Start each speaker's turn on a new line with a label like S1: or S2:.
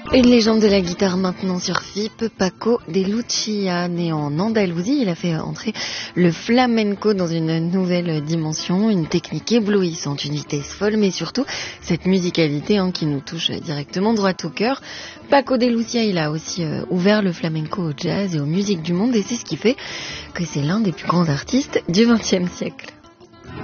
S1: Une légende de la guitare maintenant sur FIP, Paco de Lucia, né en Andalousie, il a fait entrer le flamenco dans une nouvelle dimension, une technique éblouissante, une vitesse folle, mais surtout cette musicalité qui nous touche directement droit au cœur. Paco de Lucia, il a aussi ouvert le flamenco au jazz et aux musiques du monde, et c'est ce qui fait que c'est l'un des plus grands artistes du XXe siècle.